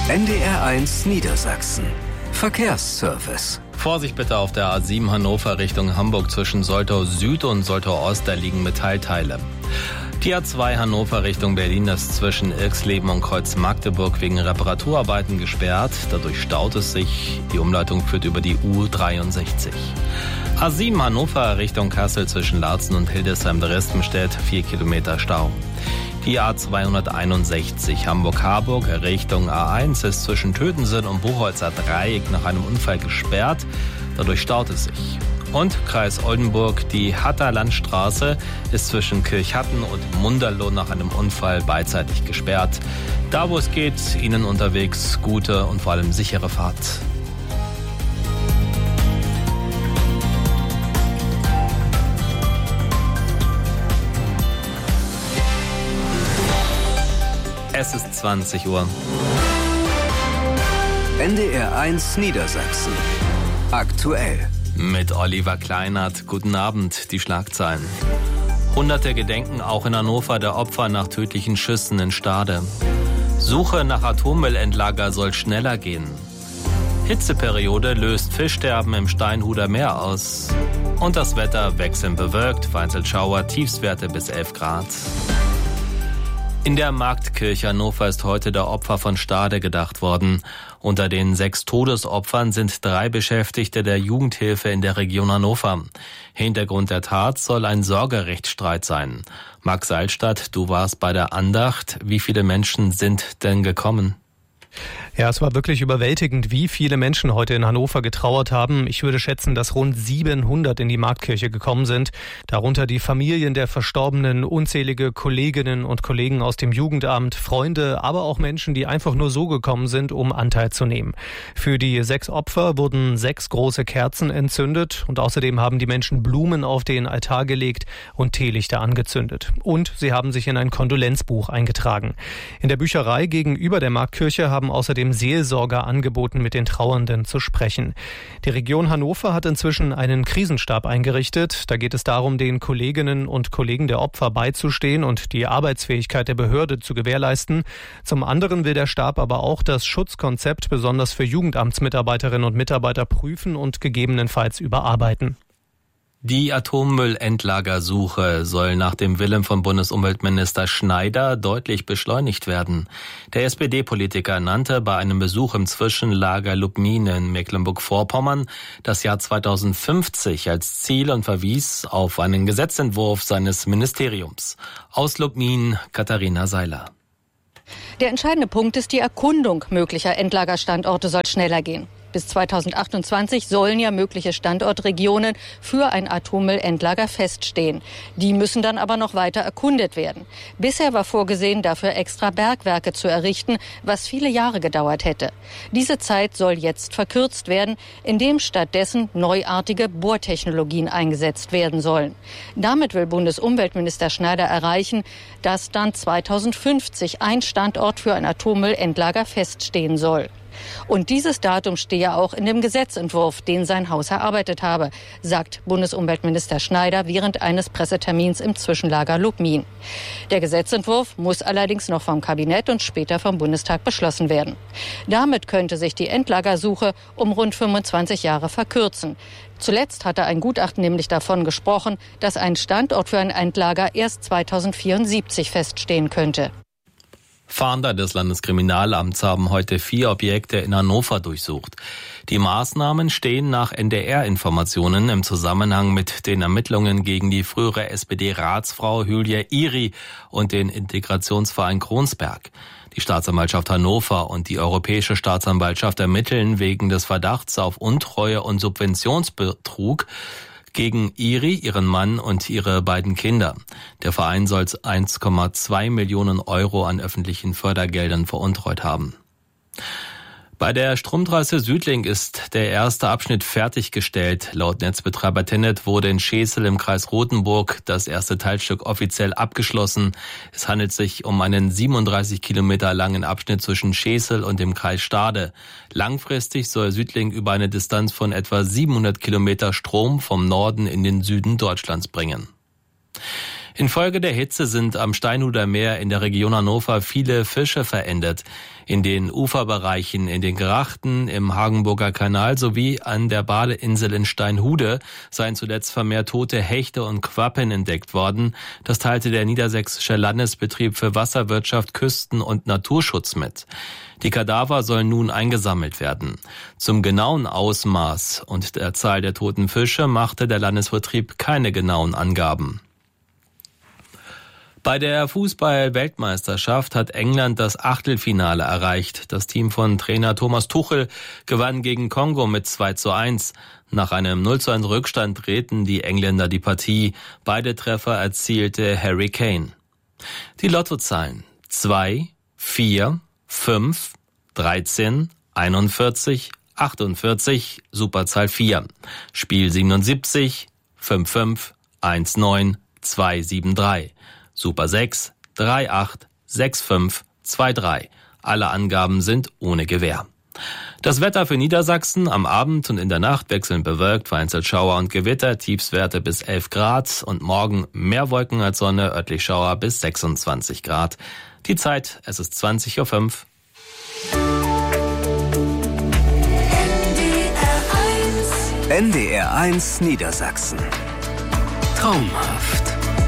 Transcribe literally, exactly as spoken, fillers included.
N D R eins Niedersachsen. Verkehrsservice. Vorsicht bitte auf der A sieben Hannover Richtung Hamburg zwischen Soltau Süd und Soltau Ost, da liegen Metallteile. Die A zwei Hannover Richtung Berlin ist zwischen Ilksleben und Kreuz Magdeburg wegen Reparaturarbeiten gesperrt. Dadurch staut es sich. Die Umleitung führt über die U dreiundsechzig. A sieben Hannover Richtung Kassel zwischen Laatzen und Hildesheim-Dresdenstedt, vier Kilometer Stau. Die A zweihunderteinundsechzig Hamburg-Harburg Richtung A eins ist zwischen Tötensen und Buchholzer Dreieck nach einem Unfall gesperrt. Dadurch staut es sich. Und Kreis Oldenburg, die Hatter Landstraße ist zwischen Kirchhatten und Munderloh nach einem Unfall beidseitig gesperrt. Da wo es geht, Ihnen unterwegs gute und vor allem sichere Fahrt. Es ist zwanzig Uhr. N D R eins Niedersachsen. Aktuell. Mit Oliver Kleinert. Guten Abend, die Schlagzeilen. Hunderte gedenken auch in Hannover der Opfer nach tödlichen Schüssen in Stade. Suche nach Atommüllendlager soll schneller gehen. Hitzeperiode löst Fischsterben im Steinhuder Meer aus. Und das Wetter wechselnd bewölkt, vereinzelt Schauer, Tiefstwerte bis elf Grad. In der Marktkirche Hannover ist heute der Opfer von Stade gedacht worden. Unter den sechs Todesopfern sind drei Beschäftigte der Jugendhilfe in der Region Hannover. Hintergrund der Tat soll ein Sorgerechtsstreit sein. Max Seilstadt, du warst bei der Andacht. Wie viele Menschen sind denn gekommen? Ja, es war wirklich überwältigend, wie viele Menschen heute in Hannover getrauert haben. Ich würde schätzen, dass rund siebenhundert in die Marktkirche gekommen sind. Darunter die Familien der Verstorbenen, unzählige Kolleginnen und Kollegen aus dem Jugendamt, Freunde, aber auch Menschen, die einfach nur so gekommen sind, um Anteil zu nehmen. Für die sechs Opfer wurden sechs große Kerzen entzündet und außerdem haben die Menschen Blumen auf den Altar gelegt und Teelichter angezündet. Und sie haben sich in ein Kondolenzbuch eingetragen. In der Bücherei gegenüber der Marktkirche haben außerdem Seelsorger angeboten, mit den Trauernden zu sprechen. Die Region Hannover hat inzwischen einen Krisenstab eingerichtet. Da geht es darum, den Kolleginnen und Kollegen der Opfer beizustehen und die Arbeitsfähigkeit der Behörde zu gewährleisten. Zum anderen will der Stab aber auch das Schutzkonzept besonders für Jugendamtsmitarbeiterinnen und Mitarbeiter prüfen und gegebenenfalls überarbeiten. Die Atommüllendlagersuche soll nach dem Willen von Bundesumweltminister Schneider deutlich beschleunigt werden. Der S P D-Politiker nannte bei einem Besuch im Zwischenlager Lubmin in Mecklenburg-Vorpommern das Jahr zweitausendfünfzig als Ziel und verwies auf einen Gesetzentwurf seines Ministeriums. Aus Lubmin, Katharina Seiler. Der entscheidende Punkt ist, die Erkundung möglicher Endlagerstandorte soll schneller gehen. Bis zweitausendachtundzwanzig sollen ja mögliche Standortregionen für ein Atommüllendlager feststehen. Die müssen dann aber noch weiter erkundet werden. Bisher war vorgesehen, dafür extra Bergwerke zu errichten, was viele Jahre gedauert hätte. Diese Zeit soll jetzt verkürzt werden, indem stattdessen neuartige Bohrtechnologien eingesetzt werden sollen. Damit will Bundesumweltminister Schneider erreichen, dass dann zweitausendfünfzig ein Standort für ein Atommüllendlager feststehen soll. Und dieses Datum stehe auch in dem Gesetzentwurf, den sein Haus erarbeitet habe, sagt Bundesumweltminister Schneider während eines Pressetermins im Zwischenlager Lubmin. Der Gesetzentwurf muss allerdings noch vom Kabinett und später vom Bundestag beschlossen werden. Damit könnte sich die Endlagersuche um rund fünfundzwanzig Jahre verkürzen. Zuletzt hatte ein Gutachten nämlich davon gesprochen, dass ein Standort für ein Endlager erst zweitausendvierundsiebzig feststehen könnte. Fahnder des Landeskriminalamts haben heute vier Objekte in Hannover durchsucht. Die Maßnahmen stehen nach N D R-Informationen im Zusammenhang mit den Ermittlungen gegen die frühere S P D-Ratsfrau Hülya Iri und den Integrationsverein Kronsberg. Die Staatsanwaltschaft Hannover und die Europäische Staatsanwaltschaft ermitteln wegen des Verdachts auf Untreue und Subventionsbetrug gegen Iri, ihren Mann und ihre beiden Kinder. Der Verein soll eins Komma zwei Millionen Euro an öffentlichen Fördergeldern veruntreut haben. Bei der Stromtrasse Südlink ist der erste Abschnitt fertiggestellt. Laut Netzbetreiber Tennet wurde in Schesel im Kreis Rothenburg das erste Teilstück offiziell abgeschlossen. Es handelt sich um einen siebenunddreißig Kilometer langen Abschnitt zwischen Schesel und dem Kreis Stade. Langfristig soll Südlink über eine Distanz von etwa siebenhundert Kilometer Strom vom Norden in den Süden Deutschlands bringen. Infolge der Hitze sind am Steinhuder Meer in der Region Hannover viele Fische verendet. In den Uferbereichen, in den Grachten, im Hagenburger Kanal sowie an der Badeinsel in Steinhude seien zuletzt vermehrt tote Hechte und Quappen entdeckt worden. Das teilte der Niedersächsische Landesbetrieb für Wasserwirtschaft, Küsten- und Naturschutz mit. Die Kadaver sollen nun eingesammelt werden. Zum genauen Ausmaß und der Zahl der toten Fische machte der Landesbetrieb keine genauen Angaben. Bei der Fußball-Weltmeisterschaft hat England das Achtelfinale erreicht. Das Team von Trainer Thomas Tuchel gewann gegen Kongo mit zwei zu eins. Nach einem null zu eins Rückstand drehten die Engländer die Partie. Beide Treffer erzielte Harry Kane. Die Lottozahlen: zwei, vier, fünf, dreizehn, einundvierzig, achtundvierzig, Superzahl vier. Spiel siebenundsiebzig, fünf fünf, eins neun, zwei sieben drei. Super sechs, drei acht, sechs fünf, zwei drei. Alle Angaben sind ohne Gewähr. Das Wetter für Niedersachsen: am Abend und in der Nacht wechselnd bewölkt, vereinzelt Schauer und Gewitter, Tiefstwerte bis elf Grad und morgen mehr Wolken als Sonne, örtlich Schauer bis sechsundzwanzig Grad. Die Zeit, es ist zwanzig Uhr fünf. N D R eins Niedersachsen. Traumhaft.